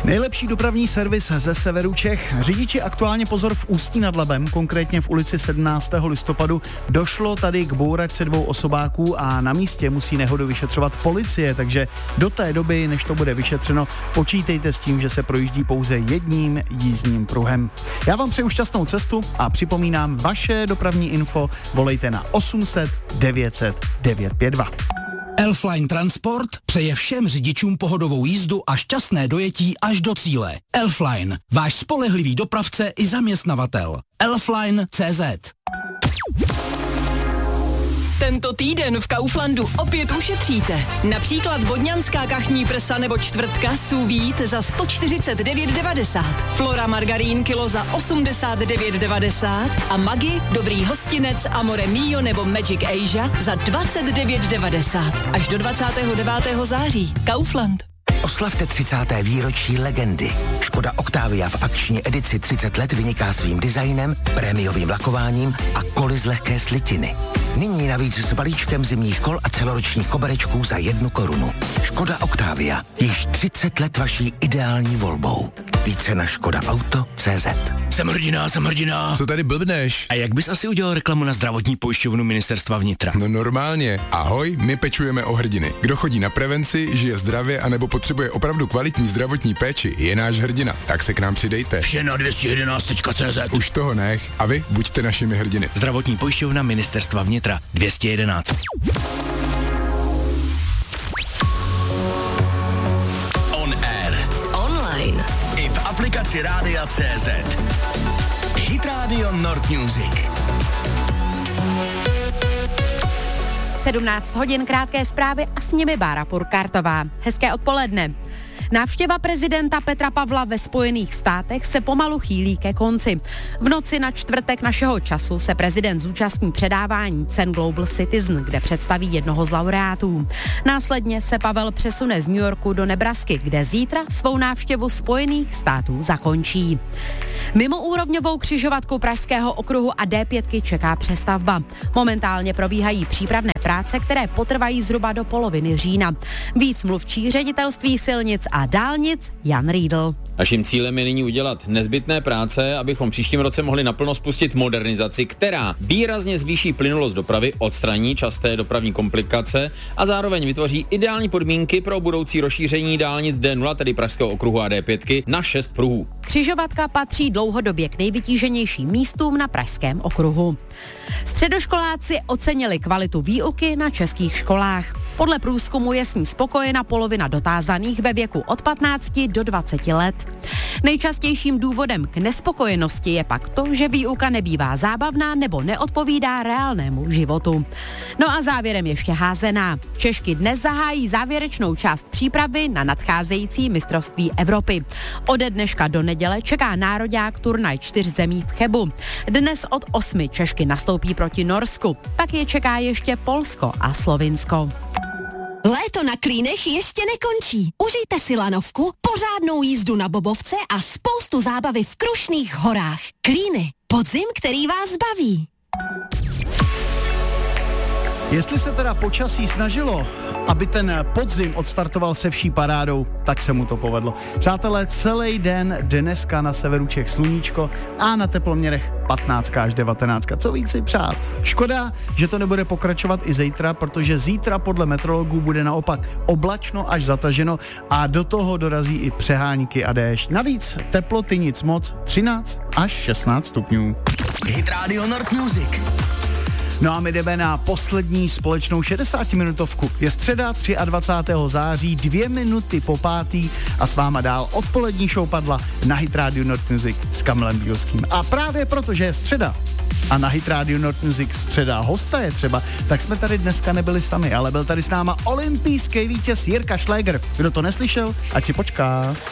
Nejlepší dopravní servis ze severu Čech. Řidiči aktuálně pozor v Ústí nad Labem, konkrétně v ulici 17. listopadu. Došlo tady k bouračce 2 osobáků a na místě musí nehodu vyšetřovat policie, takže do té doby, než to bude vyšetřeno, počítejte s tím, že se projíždí pouze jedním jízdním pruhem. Já vám přeju šťastnou cestu a připomínám, vaše dopravní info volejte na 800 900 952. Elfline Transport přeje všem řidičům pohodovou jízdu a šťastné dojetí až do cíle. Elfline, váš spolehlivý dopravce i zaměstnavatel. Elfline.cz. Tento týden v Kauflandu opět ušetříte. Například vodňanská kachní prsa nebo čtvrtka sous vide za 149,90. Flora margarín kilo za 89,90 a Maggi, dobrý hostinec, Amore Mio nebo Magic Asia za 29,90. Až do 29. září. Kaufland. Oslavte 30. výročí legendy. Škoda Octavia v akční edici 30 let vyniká svým designem, prémiovým lakováním a koly z lehké slitiny. Nyní navíc s balíčkem zimních kol a celoročních koberečků za 1 korunu. Škoda Octavia. Již 30 let vaší ideální volbou. Více na škodaauto.cz. Jsem hrdina. Co tady blbneš? A jak bys asi udělal reklamu na zdravotní pojišťovnu Ministerstva vnitra? No normálně. Ahoj, my pečujeme o hrdiny. Kdo chodí na prevenci, žije zdravě anebo potřebuje opravdu kvalitní zdravotní péči, je náš hrdina. Tak se k nám přidejte. Vše na 211.cz. Už toho nech. A vy buďte našimi hrdiny. Zdravotní pojišťovna Ministerstva vnitra 211. On air. Online. I v aplikaci Rádia.cz. Hit Radio Nord Music. 17 hodin, krátké zprávy a s nimi Bára Purkártová. Hezké odpoledne. Návštěva prezidenta Petra Pavla ve Spojených státech se pomalu chýlí ke konci. V noci na čtvrtek našeho času se prezident zúčastní předávání cen Global Citizen, kde představí jednoho z laureátů. Následně se Pavel přesune z New Yorku do Nebrasky, kde zítra svou návštěvu Spojených států zakončí. Mimoúrovňovou křižovatku Pražského okruhu a D5 čeká přestavba. Momentálně probíhají přípravné práce, které potrvají zhruba do poloviny října. Víc mluvčí Ředitelství silnic a dálnic Jan Riedl. Naším cílem je nyní udělat nezbytné práce, abychom příštím roce mohli naplno spustit modernizaci, která výrazně zvýší plynulost dopravy, odstraní časté dopravní komplikace a zároveň vytvoří ideální podmínky pro budoucí rozšíření dálnic D0, tedy Pražského okruhu a D5 na 6 pruhů. Křižovatka patří dlouhodobě k nejvytíženějším místům na Pražském okruhu. Středoškoláci ocenili kvalitu výuky na českých školách. Podle průzkumu je s ní spokojena polovina dotázaných ve věku od 15 do 20 let. Nejčastějším důvodem k nespokojenosti je pak to, že výuka nebývá zábavná nebo neodpovídá reálnému životu. No a závěrem ještě házená. Češky dnes zahájí závěrečnou část přípravy na nadcházející mistrovství Evropy. Ode dneška do neděle čeká nároďák turnaj 4 zemí v Chebu. Dnes od 8 Češky nastoupí proti Norsku, pak je čeká ještě Polsko a Slovinsko. Léto na Klínech ještě nekončí. Užijte si lanovku, pořádnou jízdu na bobovce a spoustu zábavy v Krušných horách. Klíny. Podzim, který vás baví. Jestli se teda počasí snažilo, aby ten podzim odstartoval se vší parádou, tak se mu to povedlo. Přátelé, celý den dneska na severu Čech sluníčko a na teploměrech 15 až 19. Co víc si přát? Škoda, že to nebude pokračovat i zítra, protože zítra podle meteorologů bude naopak oblačno až zataženo a do toho dorazí i přehánky a déšť. Navíc teploty nic moc, 13 až 16 stupňů. Hit Radio Nord Music. No a my jdeme na poslední společnou 60-minutovku. Je středa 23. září, 2 minuty po 5. a s váma dál odpolední show padla na Hit Radio Nord Music s Kamilem Bílským. A právě protože je středa a na Hit Radio Nord Music středa hosta je třeba, tak jsme tady dneska nebyli sami, ale byl tady s náma olympijský vítěz Jirka Šléger. Kdo to neslyšel, ať si počká.